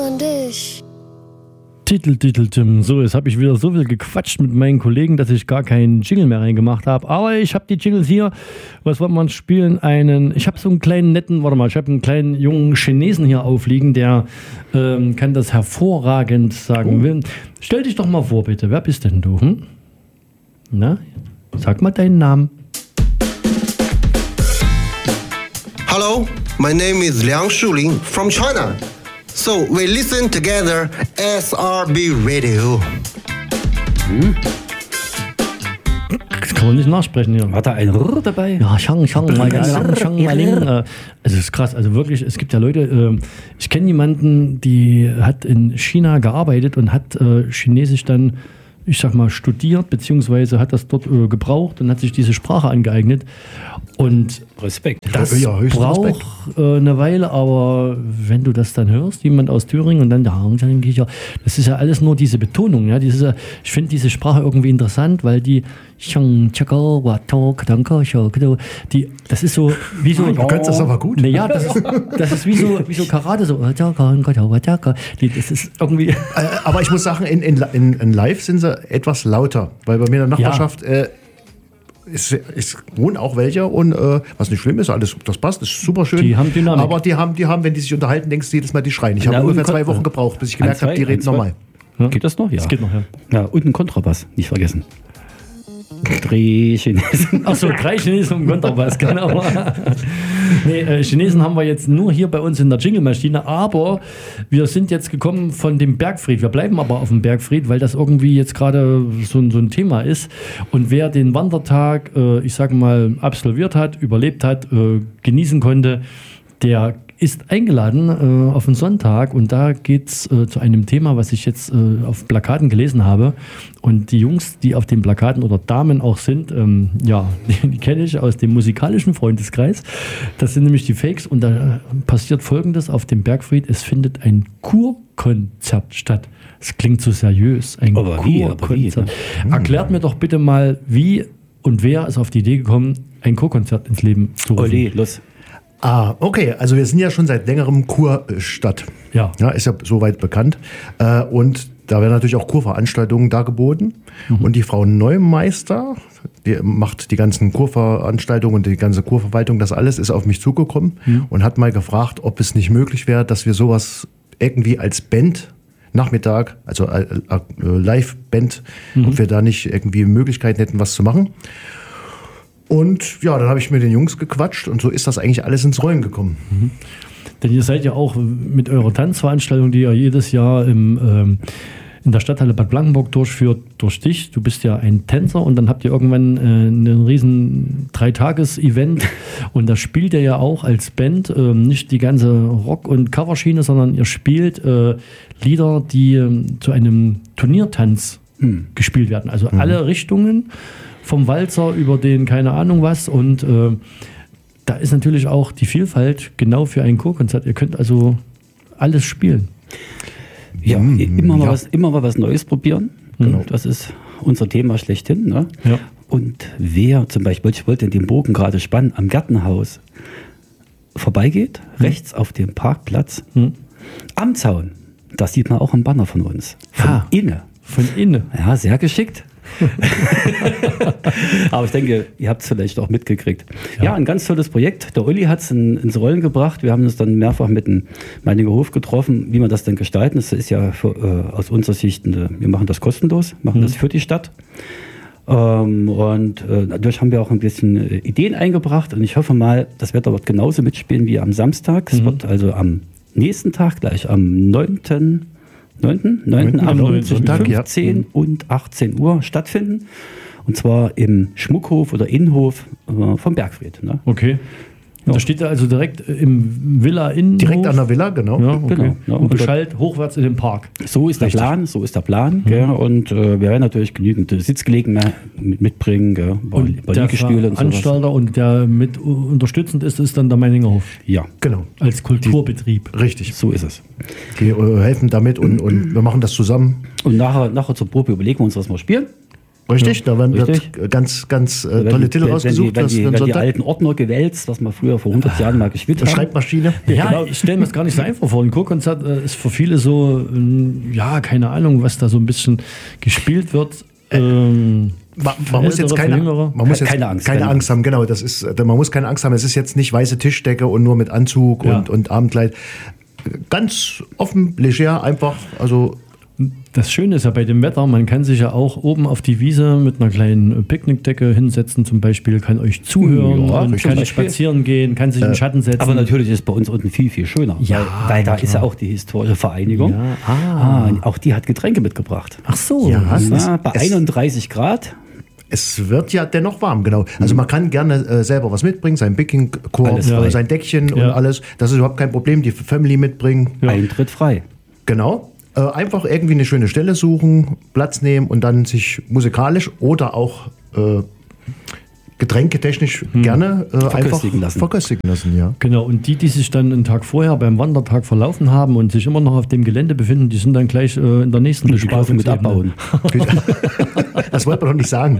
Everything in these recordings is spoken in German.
Und ich. Tim. So, jetzt habe ich wieder so viel gequatscht mit meinen Kollegen, dass ich gar keinen Jingle mehr reingemacht habe. Aber ich habe die Jingles hier. Was wollen wir spielen? Ich habe so einen kleinen netten, ich habe einen kleinen jungen Chinesen hier aufliegen, der kann das hervorragend sagen. Stell dich doch mal vor, bitte. Wer bist denn du? Na, sag mal deinen Namen. Hello, my name is Liang Shuling from China. So we listen together SRB Radio. Das kann man nicht nachsprechen hier. Hat da ein R dabei? Ja, Shang, Maling. Also das ist krass. Also wirklich, es gibt ja Leute, ich kenne jemanden, die hat in China gearbeitet und hat Chinesisch dann, ich sag mal, studiert, beziehungsweise hat das dort gebraucht und hat sich diese Sprache angeeignet. Und Respekt. Das braucht eine Weile, aber wenn du das dann hörst, jemand aus Thüringen und dann, das ist ja alles nur diese Betonung. Ja? Ich finde diese Sprache irgendwie interessant, weil das ist so wie so. Du kannst das aber gut. Naja, das ist wie so Karate, so. Das ist irgendwie. Aber ich muss sagen, in Live sind sie etwas lauter, weil bei mir in der Nachbarschaft ist wohnen auch welche und was nicht schlimm ist, alles, das passt, ist super schön. Die haben Dynamik. Aber die haben, wenn die sich unterhalten, denkst du jedes Mal, die schreien. Ich habe ungefähr 2 Wochen gebraucht, bis ich gemerkt habe, die reden normal. Ja? Geht das noch? Ja. Das geht noch, ja. Ja, und ein Kontrabass, nicht vergessen. 3 Chinesen. Achso, 3 Chinesen und Kontrabass, genau. Nee, Chinesen haben wir jetzt nur hier bei uns in der Jingle-Maschine, aber wir sind jetzt gekommen von dem Bergfried. Wir bleiben aber auf dem Bergfried, weil das irgendwie jetzt gerade so ein Thema ist. Und wer den Wandertag, ich sage mal, absolviert hat, überlebt hat, genießen konnte, der ist eingeladen auf einen Sonntag und da geht es zu einem Thema, was ich jetzt auf Plakaten gelesen habe. Und die Jungs, die auf den Plakaten oder Damen auch sind, die kenne ich aus dem musikalischen Freundeskreis. Das sind nämlich die Fakes und da passiert Folgendes auf dem Bergfried. Es findet ein Kurkonzert statt. Das klingt so seriös, ein Kurkonzert. Erklärt mir doch bitte mal, wie und wer ist auf die Idee gekommen, ein Kurkonzert ins Leben zu rufen. Olli, los. Okay, also wir sind ja schon seit längerem Kurstadt. Ja, ist ja soweit bekannt. Und da werden natürlich auch Kurveranstaltungen dargeboten. Und die Frau Neumeister, die macht die ganzen Kurveranstaltungen und die ganze Kurverwaltung, das alles ist auf mich zugekommen und hat mal gefragt, ob es nicht möglich wäre, dass wir sowas irgendwie als Band Nachmittag, also Live-Band, ob wir da nicht irgendwie Möglichkeiten hätten, was zu machen. Und ja, dann habe ich mit den Jungs gequatscht und so ist das eigentlich alles ins Rollen gekommen. Denn ihr seid ja auch mit eurer Tanzveranstaltung, die ihr jedes Jahr in der Stadthalle Bad Blankenburg durchführt, durch dich. Du bist ja ein Tänzer und dann habt ihr irgendwann einen riesen 3-Tages-Event und da spielt ihr ja auch als Band nicht die ganze Rock- und Coverschiene, sondern ihr spielt Lieder, die zu einem Turniertanz gespielt werden. Also alle Richtungen. Vom Walzer über den keine Ahnung was und da ist natürlich auch die Vielfalt genau für ein Kurkonzert. Ihr könnt also alles spielen. Ja, immer mal was Neues probieren. Genau. Das ist unser Thema schlechthin. Ne? Ja. Und wer zum Beispiel, ich wollte den Bogen gerade spannen, am Gartenhaus vorbeigeht, rechts auf dem Parkplatz, am Zaun, da sieht man auch einen Banner von uns. Von innen. Von innen. Ja, sehr geschickt. Aber ich denke, ihr habt es vielleicht auch mitgekriegt. Ja, ein ganz tolles Projekt. Der Uli hat es ins Rollen gebracht. Wir haben uns dann mehrfach mit dem Meininger Hof getroffen, wie wir das denn gestalten. Das ist ja aus unserer Sicht, wir machen das kostenlos, machen das für die Stadt. Und dadurch haben wir auch ein bisschen Ideen eingebracht. Und ich hoffe mal, das Wetter wird genauso mitspielen wie am Samstag. Es wird also am nächsten Tag, gleich am 9. Abend zwischen 15 und 18 Uhr stattfinden. Und zwar im Schmuckhof oder Innenhof vom Bergfried. Ne? Okay. Ja. Da steht er also direkt im Villa-Innenhof? Direkt an der Villa, genau. Ja, okay. Genau. Ja, und beschallt hochwärts in den Park. So ist der Plan. Gell? Und wir werden natürlich genügend Sitzgelegenheiten mitbringen, gell? Und der Veranstalter und der mit unterstützend ist dann der Meininger Hof. Ja, genau. Als Kulturbetrieb. Richtig. So ist es. Die helfen damit und wir machen das zusammen. Und nachher zur Probe überlegen wir uns, was wir spielen. Richtig, da werden ganz tolle Titel rausgesucht. Wenn die alten Ordner gewälzt, was man früher vor 100 Jahren mal gespielt hat. Schreibmaschine. Ja, genau. Ich stelle mir das gar nicht so einfach vor. Ein Kurkonzert ist für viele so, keine Ahnung, was da so ein bisschen gespielt wird. Man muss jetzt keine Angst haben, genau. Man muss keine Angst haben. Es ist jetzt nicht weiße Tischdecke und nur mit Anzug und Abendkleid. Ganz offen, leger, einfach. Also das Schöne ist ja bei dem Wetter, man kann sich ja auch oben auf die Wiese mit einer kleinen Picknickdecke hinsetzen zum Beispiel, kann euch zuhören, kann spazieren gehen, kann sich in den Schatten setzen. Aber natürlich ist es bei uns unten viel, viel schöner, weil da ist ja auch die historische Vereinigung. Ja. Auch die hat Getränke mitgebracht. Ach so. Bei 31 Grad. Es wird ja dennoch warm, genau. Also man kann gerne selber was mitbringen, sein Picknickkorb, sein Deckchen und alles. Das ist überhaupt kein Problem, die Family mitbringen. Ja. Eintritt frei. Genau. Einfach irgendwie eine schöne Stelle suchen, Platz nehmen und dann sich musikalisch oder auch getränketechnisch gerne verköstigen lassen. Ja. Genau, und die sich dann einen Tag vorher beim Wandertag verlaufen haben und sich immer noch auf dem Gelände befinden, die sind dann gleich in der nächsten Bespaßung mit abbauen. Das wollte man doch nicht sagen.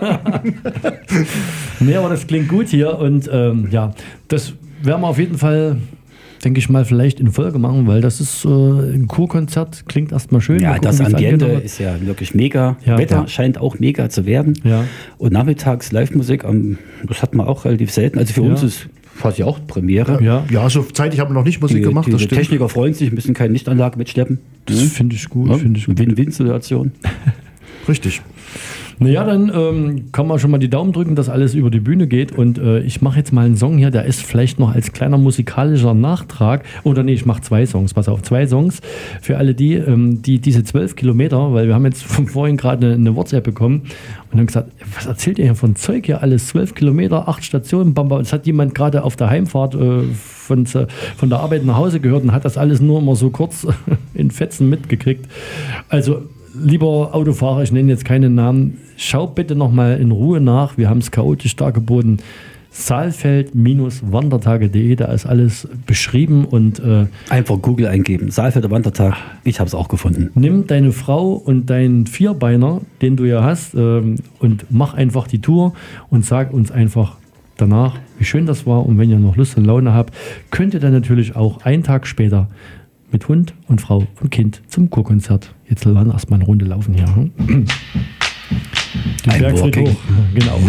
Nee, aber das klingt gut hier und das werden wir auf jeden Fall, denke ich mal, vielleicht in Folge machen, weil das ist ein Kurkonzert, klingt erstmal schön. Ja, das Ambiente ist ja wirklich mega. Wetter scheint auch mega zu werden. Ja. Und nachmittags Live-Musik, das hat man auch relativ selten. Also für uns ist quasi auch Premiere. Ja, so zeitig haben wir noch nicht Musik gemacht. Die Techniker freuen sich, müssen keine Lichtanlage mitschleppen. Das finde ich gut. Win-Win-Situation. Richtig. Naja, dann kann man schon mal die Daumen drücken, dass alles über die Bühne geht. Und ich mache jetzt mal einen Song hier, der ist vielleicht noch als kleiner musikalischer Nachtrag. Oder nee, ich mache 2 Songs. Pass auf, 2 Songs für alle die diese 12 Kilometer, weil wir haben jetzt von vorhin gerade eine WhatsApp bekommen und haben gesagt, was erzählt ihr hier von Zeug hier alles? 12 Kilometer, 8 Stationen, Bamba. Das hat jemand gerade auf der Heimfahrt von der Arbeit nach Hause gehört und hat das alles nur immer so kurz in Fetzen mitgekriegt. Also lieber Autofahrer, ich nenne jetzt keinen Namen, schau bitte nochmal in Ruhe nach. Wir haben es chaotisch dargeboten. Saalfeld-Wandertage.de, da ist alles beschrieben und einfach Google eingeben. Saalfelder Wandertag, ich habe es auch gefunden. Nimm deine Frau und deinen Vierbeiner, den du ja hast, und mach einfach die Tour und sag uns einfach danach, wie schön das war. Und wenn ihr noch Lust und Laune habt, könnt ihr dann natürlich auch einen Tag später mit Hund und Frau und Kind zum Kurkonzert. Jetzt lassen wir erstmal eine Runde laufen hier. Den Bergfried hoch. Genau.